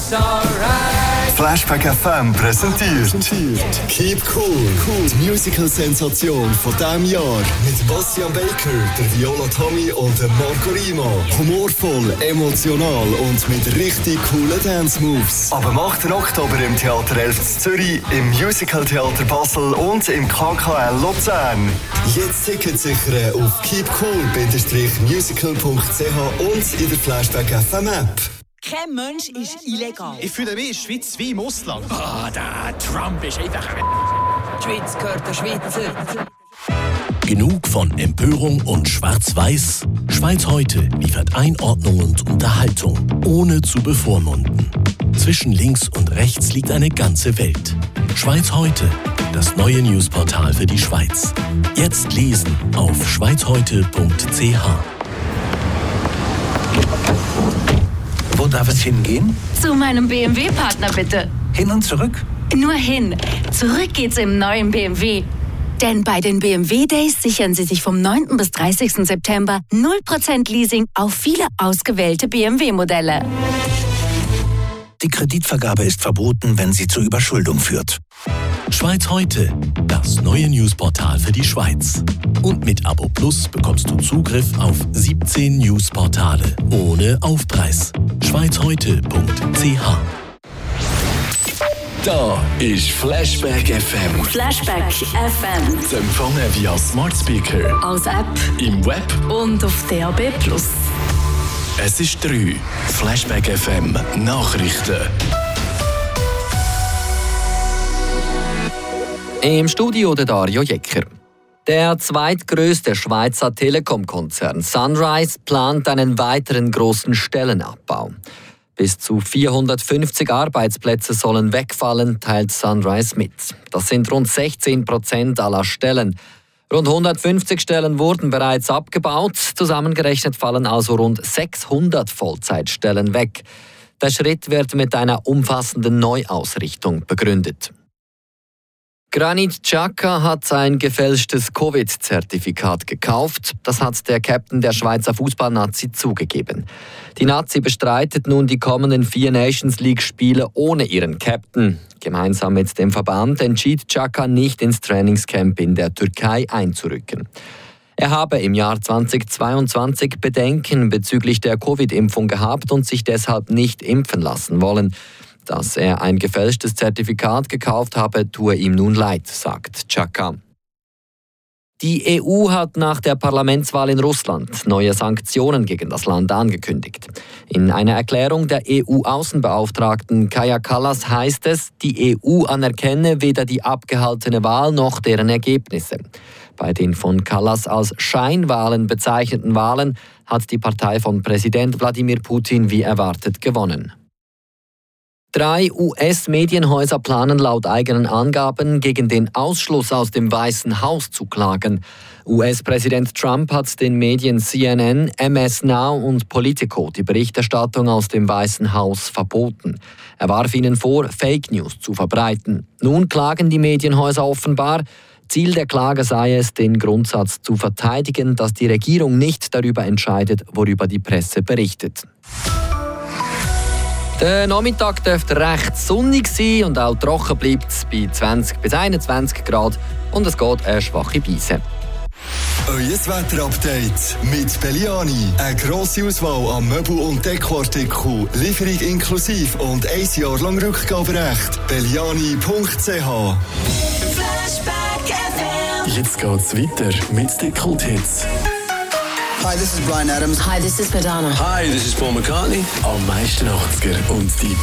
Flashback FM präsentiert Keep Cool, die Musical-Sensation von diesem Jahr. Mit Bastian Baker, der Viola Tommy und der Marco Rima. Humorvoll, emotional und mit richtig coolen Dance-Moves. Ab dem 8. Oktober im Theater 11 Zürich, im Musical-Theater Basel und im KKL Luzern. Jetzt Tickets sichern auf keepcool-musical.ch und in der Flashback FM App. Kein Mensch ist illegal. Ich fühle mich in der Schweiz wie im Ausland. Der Trump ist einfach... Die Schweiz gehört der Schweizer. Genug von Empörung und Schwarz-Weiß? Schweiz heute liefert Einordnung und Unterhaltung, ohne zu bevormunden. Zwischen links und rechts liegt eine ganze Welt. Schweiz heute, das neue Newsportal für die Schweiz. Jetzt lesen auf schweizheute.ch. Wo darf es hingehen? Zu meinem BMW-Partner bitte. Hin und zurück? Nur hin. Zurück geht's im neuen BMW. Denn bei den BMW Days sichern Sie sich vom 9. bis 30. September 0% Leasing auf viele ausgewählte BMW-Modelle. Die Kreditvergabe ist verboten, wenn sie zur Überschuldung führt. Schweiz heute, das neue Newsportal für die Schweiz. Und mit Abo Plus bekommst du Zugriff auf 17 Newsportale ohne Aufpreis. schweizheute.ch. Da ist Flashback FM. Flashback FM. Zu empfangen via Smart Speaker, Als App im Web. und auf DAB+. Es ist 3. Flashback FM Nachrichten. Im Studio der Dario Jecker. Der zweitgrößte Schweizer Telekom-Konzern Sunrise plant einen weiteren grossen Stellenabbau. Bis zu 450 Arbeitsplätze sollen wegfallen, teilt Sunrise mit. Das sind rund 16% aller Stellen. Rund 150 Stellen wurden bereits abgebaut. Zusammengerechnet fallen also rund 600 Vollzeitstellen weg. Der Schritt wird mit einer umfassenden Neuausrichtung begründet. Granit Xhaka hat ein gefälschtes Covid-Zertifikat gekauft. Das hat der Captain der Schweizer Fußballnazi zugegeben. Die Nazi bestreitet nun die kommenden 4 Nations-League-Spiele ohne ihren Captain. Gemeinsam mit dem Verband entschied Xhaka nicht ins Trainingscamp in der Türkei einzurücken. Er habe im Jahr 2022 Bedenken bezüglich der Covid-Impfung gehabt und sich deshalb nicht impfen lassen wollen. Dass er ein gefälschtes Zertifikat gekauft habe, tue ihm nun leid, sagt Xhaka. Die EU hat nach der Parlamentswahl in Russland neue Sanktionen gegen das Land angekündigt. In einer Erklärung der EU-Außenbeauftragten Kaja Kallas heißt es, die EU anerkenne weder die abgehaltene Wahl noch deren Ergebnisse. Bei den von Kallas als Scheinwahlen bezeichneten Wahlen hat die Partei von Präsident Wladimir Putin wie erwartet gewonnen. 3 US-Medienhäuser planen laut eigenen Angaben gegen den Ausschluss aus dem Weißen Haus zu klagen. US-Präsident Trump hat den Medien CNN, MS Now und Politico die Berichterstattung aus dem Weißen Haus verboten. Er warf ihnen vor, Fake News zu verbreiten. Nun klagen die Medienhäuser offenbar. Ziel der Klage sei es, den Grundsatz zu verteidigen, dass die Regierung nicht darüber entscheidet, worüber die Presse berichtet. Der Nachmittag dürfte recht sonnig sein und auch trocken bleibt es bei 20 bis 21 Grad und es geht eine schwache Brise. Euer Wetterupdate mit Belliani. Eine grosse Auswahl an Möbel- und Dekoartikeln, Lieferung inklusive und 1 Jahr lang Rückgaberecht. Belliani.ch. Jetzt geht's weiter mit den Kulthits. Hi, this is Bryan Adams. Hi, this is Madonna. Hi, this is Paul McCartney. Am meisten 80er und die